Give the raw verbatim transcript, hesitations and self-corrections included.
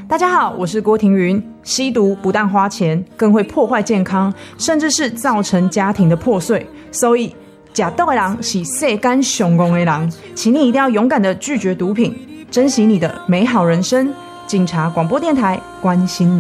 大家好，我是郭庭云。吸毒不但花钱，更会破坏健康，甚至是造成家庭的破碎。所以吃毒的人是世间上戆的人，请你一定要勇敢的拒绝毒品，珍惜你的美好人生。警察广播电台关心你。